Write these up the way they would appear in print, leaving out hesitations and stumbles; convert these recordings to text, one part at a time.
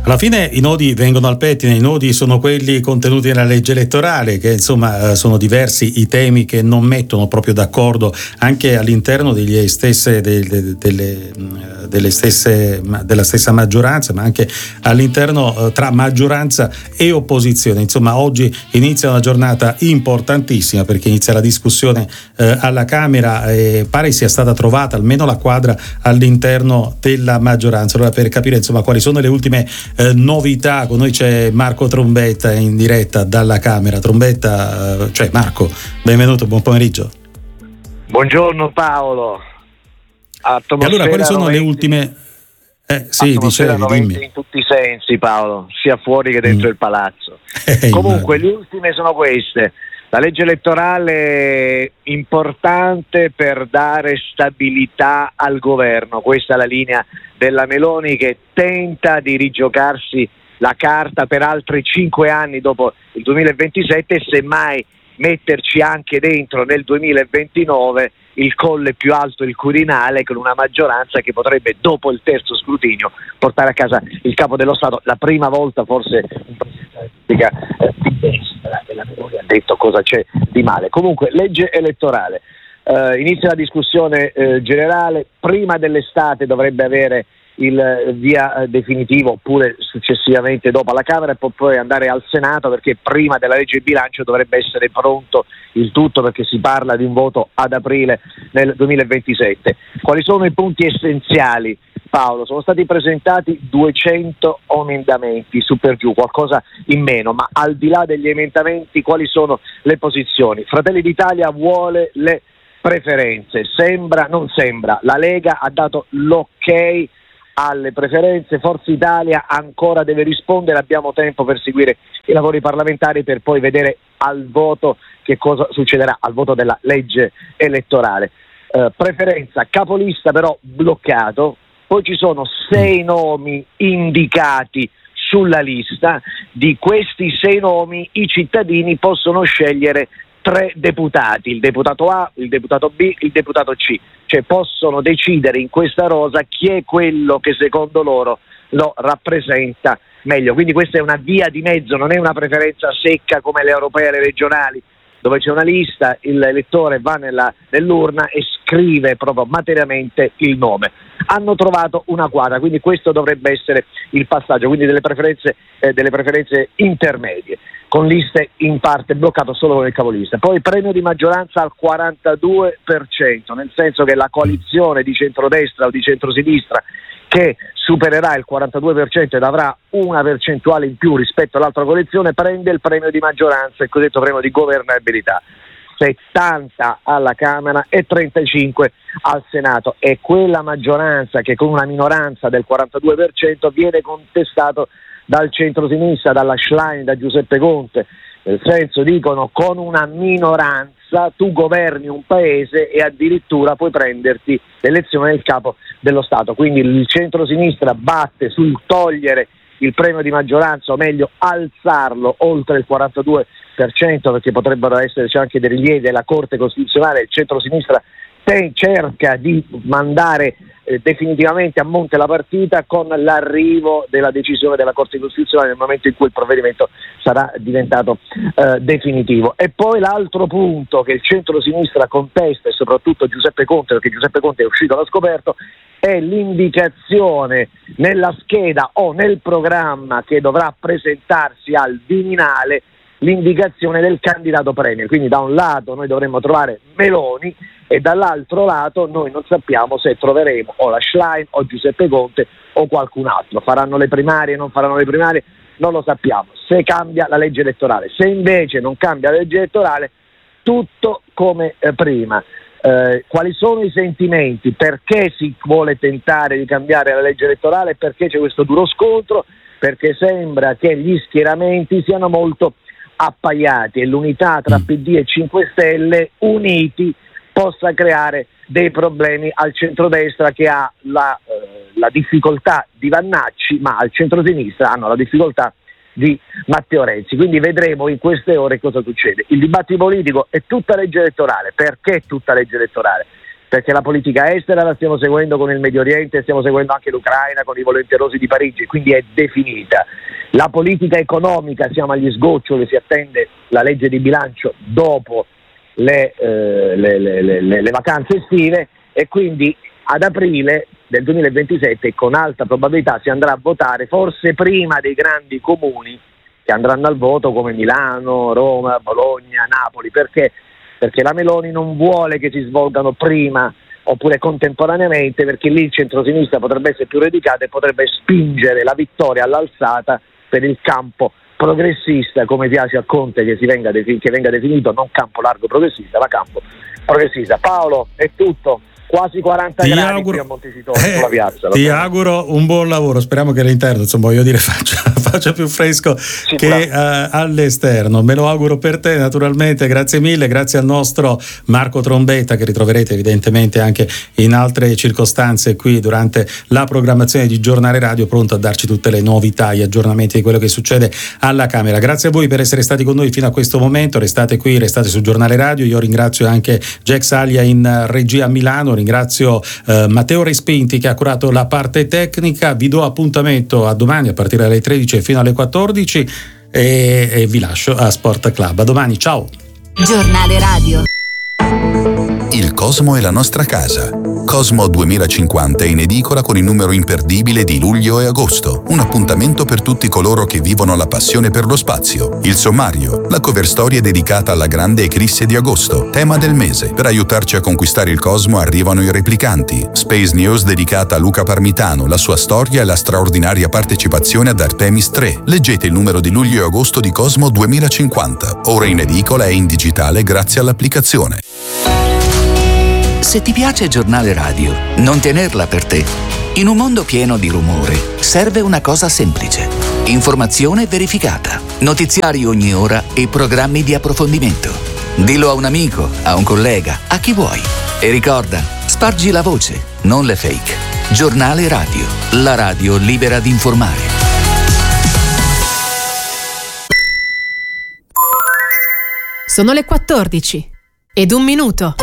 Alla fine i nodi vengono al pettine, i nodi sono quelli contenuti nella legge elettorale, che insomma sono diversi i temi che non mettono proprio d'accordo anche all'interno della stessa maggioranza, ma anche all'interno tra maggioranza e opposizione. Insomma, oggi inizia una giornata importantissima perché inizia la discussione alla Camera e pare sia stata trovata almeno la quadra all'interno della maggioranza. Allora, per capire insomma quali sono le ultime novità, con noi c'è Marco Trombetta in diretta dalla Camera. Trombetta, cioè Marco, benvenuto, buon pomeriggio. Buongiorno Paolo. E allora quali sono le ultime? Sì, dicevi, dimmi. In tutti i sensi, Paolo, sia fuori che dentro il palazzo. Comunque le ultime sono queste. La legge elettorale importante per dare stabilità al governo, questa è la linea della Meloni, che tenta di rigiocarsi la carta per altri 5 anni dopo il 2027 e semmai metterci anche dentro nel 2029 il colle più alto, il Quirinale, con una maggioranza che potrebbe dopo il terzo scrutinio portare a casa il capo dello Stato, la prima volta forse un Presidente della Repubblica di destra, e la Meloni ha detto cosa c'è di male. Comunque legge elettorale, inizia la discussione generale, prima dell'estate dovrebbe avere il via definitivo, oppure successivamente dopo alla Camera, e poi andare al Senato, perché prima della legge di bilancio dovrebbe essere pronto il tutto, perché si parla di un voto ad aprile nel 2027. Quali sono i punti essenziali, Paolo? Sono stati presentati 200 emendamenti, su per giù, qualcosa in meno, ma al di là degli emendamenti quali sono le posizioni? Fratelli d'Italia vuole le preferenze, non sembra, la Lega ha dato l'ok alle preferenze, Forza Italia ancora deve rispondere, abbiamo tempo per seguire i lavori parlamentari per poi vedere al voto che cosa succederà, al voto della legge elettorale. Preferenza, capolista però bloccato, poi ci sono 6 nomi indicati sulla lista, di questi 6 nomi i cittadini possono scegliere 3 deputati, il deputato A, il deputato B, il deputato C, cioè possono decidere in questa rosa chi è quello che secondo loro lo rappresenta meglio. Quindi questa è una via di mezzo, non è una preferenza secca come le europee e le regionali, dove c'è una lista, l'elettore va nell'urna e scrive proprio materialmente il nome. Hanno trovato una quadra, quindi questo dovrebbe essere il passaggio, quindi delle preferenze intermedie, con liste in parte bloccato solo con il capolista. Poi premio di maggioranza al 42%, nel senso che la coalizione di centrodestra o di centrosinistra che supererà il 42% ed avrà una percentuale in più rispetto all'altra coalizione prende il premio di maggioranza, il cosiddetto premio di governabilità. 70 alla Camera e 35 al Senato, e quella maggioranza che con una minoranza del 42% viene contestato dal centro-sinistra, dalla Schlein, da Giuseppe Conte, nel senso, dicono, con una minoranza tu governi un paese e addirittura puoi prenderti l'elezione del capo dello Stato. Quindi il centro-sinistra batte sul togliere il premio di maggioranza, o meglio alzarlo oltre il 42%, perché potrebbero esserci anche dei rilievi della Corte Costituzionale. Il centro-sinistra cerca di mandare definitivamente a monte la partita con l'arrivo della decisione della Corte Costituzionale nel momento in cui il provvedimento sarà diventato definitivo. E poi l'altro punto che il centro-sinistra contesta, e soprattutto Giuseppe Conte, perché Giuseppe Conte è uscito allo scoperto, è l'indicazione nella scheda o nel programma che dovrà presentarsi al Viminale, l'indicazione del candidato premier. Quindi da un lato noi dovremmo trovare Meloni e dall'altro lato noi non sappiamo se troveremo o la Schlein o Giuseppe Conte o qualcun altro. Faranno le primarie, non faranno le primarie, non lo sappiamo. Se cambia la legge elettorale, se invece non cambia la legge elettorale, tutto come prima. Quali sono i sentimenti? Perché si vuole tentare di cambiare la legge elettorale? Perché c'è questo duro scontro? Perché sembra che gli schieramenti siano molto appaiati e l'unità tra PD e 5 Stelle uniti possa creare dei problemi al centrodestra, che ha la difficoltà di Vannacci, ma al centrosinistra hanno la difficoltà di Matteo Renzi. Quindi vedremo in queste ore cosa succede. Il dibattito politico è tutta legge elettorale. Perché tutta legge elettorale? perché la politica estera la stiamo seguendo con il Medio Oriente, stiamo seguendo anche l'Ucraina con i volenterosi di Parigi, quindi è definita. La politica economica, siamo agli sgoccioli, si attende la legge di bilancio dopo le vacanze estive, e quindi ad aprile del 2027 con alta probabilità si andrà a votare, forse prima dei grandi comuni che andranno al voto come Milano, Roma, Bologna, Napoli. Perché la Meloni non vuole che si svolgano prima oppure contemporaneamente, perché lì il centrosinistra potrebbe essere più radicato e potrebbe spingere la vittoria all'alzata per il campo progressista, come piace a Conte che venga definito non campo largo progressista, ma campo progressista. Paolo, è tutto. Quasi 40 gradi qui a Montecitorio sulla piazza. Ti auguro un buon lavoro, speriamo che all'interno, insomma, voglio dire, faccia più fresco che all'esterno. Me lo auguro per te, naturalmente. Grazie mille, grazie al nostro Marco Trombetta, che ritroverete evidentemente anche in altre circostanze qui durante la programmazione di Giornale Radio, pronto a darci tutte le novità, gli aggiornamenti di quello che succede alla Camera. Grazie a voi per essere stati con noi fino a questo momento, restate qui, restate su Giornale Radio. Io ringrazio anche Jack Saglia in regia a Milano, ringrazio Matteo Respinti che ha curato la parte tecnica. Vi do appuntamento a domani a partire dalle 13 fino alle 14 e vi lascio a Sport Club. A domani, ciao. Giornale Radio. Il Cosmo è la nostra casa. Cosmo 2050 è in edicola con il numero imperdibile di luglio e agosto. Un appuntamento per tutti coloro che vivono la passione per lo spazio. Il sommario, la cover story è dedicata alla grande eclisse di agosto, tema del mese. Per aiutarci a conquistare il Cosmo arrivano i replicanti. Space News dedicata a Luca Parmitano, la sua storia e la straordinaria partecipazione ad Artemis 3. Leggete il numero di luglio e agosto di Cosmo 2050. Ora in edicola e in digitale grazie all'applicazione. Se ti piace Giornale Radio, non tenerla per te. In un mondo pieno di rumore, serve una cosa semplice. Informazione verificata, notiziari ogni ora e programmi di approfondimento. Dillo a un amico, a un collega, a chi vuoi. E ricorda, spargi la voce, non le fake. Giornale Radio, la radio libera di informare. Sono le 14 ed 1 minuto.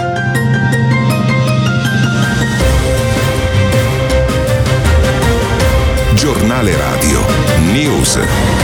Giornale Radio News.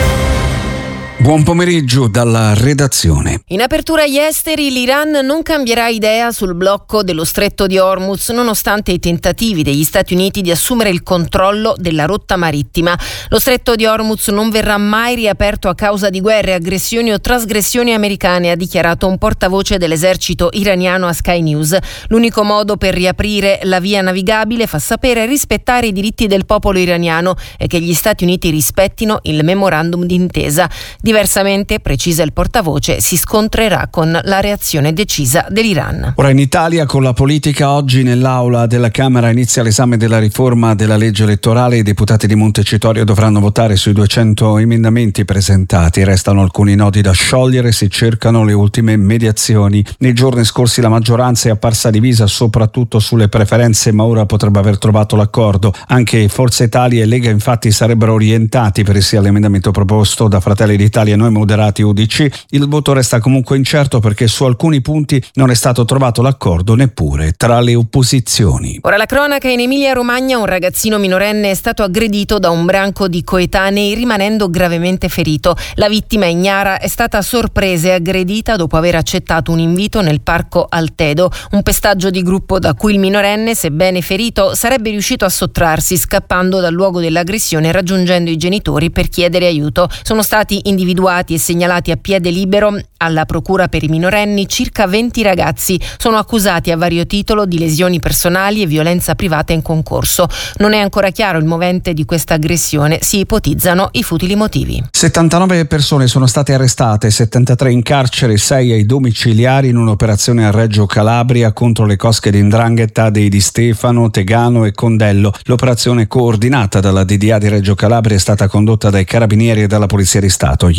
Buon pomeriggio dalla redazione. In apertura agli esteri, l'Iran non cambierà idea sul blocco dello stretto di Hormuz, nonostante i tentativi degli Stati Uniti di assumere il controllo della rotta marittima. Lo stretto di Hormuz non verrà mai riaperto a causa di guerre, aggressioni o trasgressioni americane, ha dichiarato un portavoce dell'esercito iraniano a Sky News. L'unico modo per riaprire la via navigabile, fa sapere, è rispettare i diritti del popolo iraniano e che gli Stati Uniti rispettino il memorandum d'intesa. Diversamente, precisa il portavoce, si scontrerà con la reazione decisa dell'Iran. Ora in Italia, con la politica, oggi nell'aula della Camera inizia l'esame della riforma della legge elettorale. I deputati di Montecitorio dovranno votare sui 200 emendamenti presentati. Restano alcuni nodi da sciogliere, si cercano le ultime mediazioni. Nei giorni scorsi la maggioranza è apparsa divisa soprattutto sulle preferenze, ma ora potrebbe aver trovato l'accordo. Anche Forza Italia e Lega infatti sarebbero orientati per il sì all'emendamento proposto da Fratelli d'Italia e Noi Moderati UDC. Il voto resta comunque incerto perché su alcuni punti non è stato trovato l'accordo neppure tra le opposizioni. Ora la cronaca: in Emilia-Romagna un ragazzino minorenne è stato aggredito da un branco di coetanei rimanendo gravemente ferito. La vittima, ignara, è stata sorpresa e aggredita dopo aver accettato un invito nel parco Altedo, un pestaggio di gruppo da cui il minorenne, sebbene ferito, sarebbe riuscito a sottrarsi scappando dal luogo dell'aggressione e raggiungendo i genitori per chiedere aiuto. Sono stati individuati e segnalati a piede libero alla procura per i minorenni circa 20 ragazzi. Sono accusati a vario titolo di lesioni personali e violenza privata in concorso. Non è ancora chiaro il movente di questa aggressione, si ipotizzano i futili motivi. 79 persone sono state arrestate, 73 in carcere, 6 ai domiciliari in un'operazione a Reggio Calabria contro le cosche di 'ndrangheta dei Di Stefano, Tegano e Condello. L'operazione, coordinata dalla DDA di Reggio Calabria, è stata condotta dai carabinieri e dalla Polizia di Stato. Gli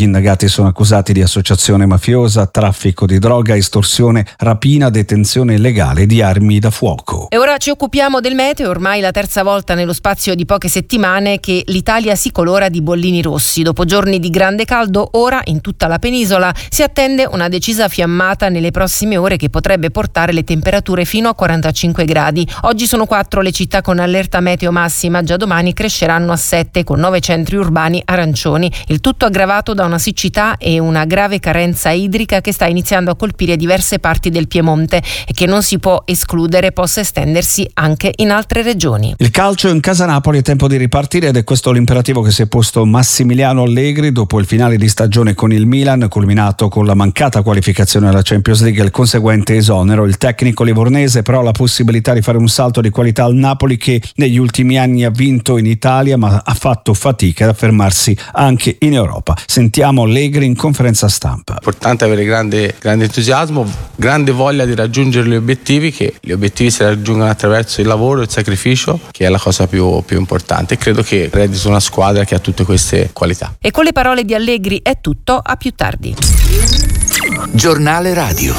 Gli indagati sono accusati di associazione mafiosa, traffico di droga, estorsione, rapina, detenzione illegale di armi da fuoco. E ora ci occupiamo del meteo, ormai la terza volta nello spazio di poche settimane che l'Italia si colora di bollini rossi. Dopo giorni di grande caldo, ora in tutta la penisola si attende una decisa fiammata nelle prossime ore che potrebbe portare le temperature fino a 45 gradi. Oggi sono 4 le città con allerta meteo massima, già domani cresceranno a 7 con 9 centri urbani arancioni. Il tutto aggravato da una siccità e una grave carenza idrica che sta iniziando a colpire diverse parti del Piemonte e che non si può escludere possa estendersi anche in altre regioni. Il calcio in casa Napoli è tempo di ripartire ed è questo l'imperativo che si è posto Massimiliano Allegri dopo il finale di stagione con il Milan, culminato con la mancata qualificazione alla Champions League e il conseguente esonero. Il tecnico livornese però ha la possibilità di fare un salto di qualità al Napoli, che negli ultimi anni ha vinto in Italia ma ha fatto fatica ad affermarsi anche in Europa. Sentiamo Allegri in conferenza stampa. È importante avere grande entusiasmo, grande voglia di raggiungere gli obiettivi, che gli obiettivi si raggiungono attraverso il lavoro e il sacrificio, che è la cosa più importante. Credo che Red sia una squadra che ha tutte queste qualità. E con le parole di Allegri è tutto, a più tardi. Giornale radio.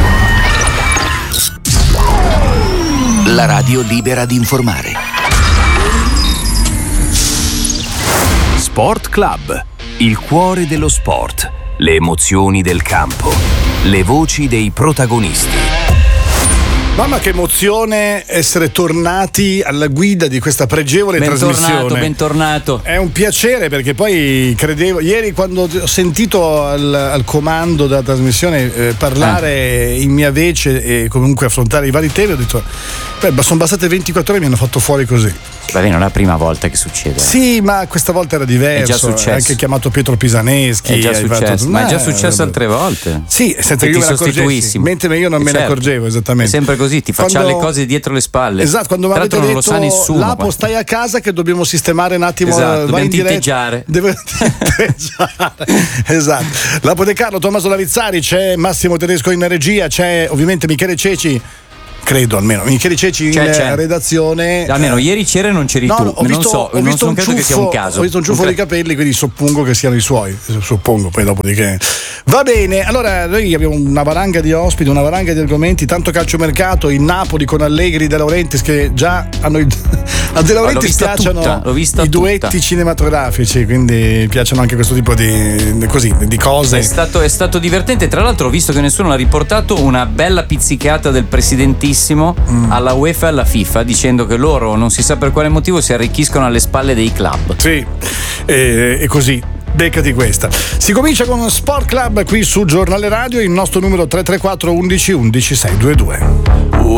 La radio libera di informare. Sport Club, il cuore dello sport, le emozioni del campo, le voci dei protagonisti. Mamma, che emozione essere tornati alla guida di questa pregevole trasmissione. Bentornato. È un piacere, perché poi credevo, ieri quando ho sentito al comando della trasmissione parlare in mia vece e comunque affrontare i vari temi, ho detto sono bastate 24 ore e mi hanno fatto fuori così. Vabbè, non è la prima volta che succede. Sì, ma questa volta era diverso. È già successo. Hai anche chiamato Pietro Pisaneschi. È già successo. Ma è già successo altre volte. Sì, senza che io me ne accorgessi. Mentre io non me ne accorgevo, esattamente. È sempre così, ti facciamo le cose dietro le spalle. Esatto, quando mi avete detto Lapo, stai a casa che dobbiamo sistemare un attimo. Esatto, vai in tinteggiare. Esatto. Lapo De Carlo, Tommaso Lavizzari, c'è Massimo Tedesco in regia, c'è ovviamente Michele Ceci. Credo almeno Michele Ceci in redazione. Almeno ieri c'era e non c'eri tu. Non credo che sia un caso. Ho visto un ciuffo di capelli, quindi suppongo che siano i suoi. Suppongo, poi dopodiché. Va bene, allora noi abbiamo una valanga di ospiti, una valanga di argomenti, tanto calciomercato, il Napoli con Allegri, De Laurentiis, che già hanno a De Laurentiis piacciono i duetti cinematografici, quindi piacciono anche questo tipo di cose. È stato divertente, tra l'altro, visto che nessuno l'ha riportato, una bella pizzicata del presidentissimo alla UEFA e alla FIFA, dicendo che loro, non si sa per quale motivo, si arricchiscono alle spalle dei club. Sì, e così. Beccati questa. Si comincia con Sport Club qui su Giornale Radio, il nostro numero 334 11 11 622.